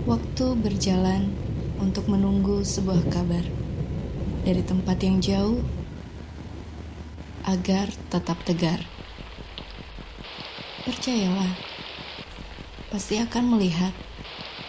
Waktu berjalan untuk menunggu sebuah kabar dari tempat yang jauh agar tetap tegar. Percayalah, pasti akan melihat